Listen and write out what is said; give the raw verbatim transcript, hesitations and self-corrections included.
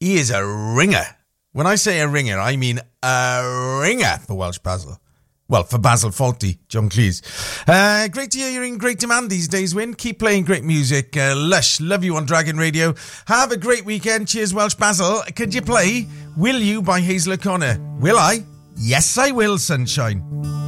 He is a ringer. When I say a ringer, I mean a ringer for Welsh Basil. Well, for Basil Fawlty, John Cleese. Uh, great to hear you're in great demand these days, Wyn. Keep playing great music. Uh, Lush, love you on Dragon Radio. Have a great weekend. Cheers, Welsh Basil. Could you play Will You by Hazel O'Connor? Will I? Yes, I will, sunshine.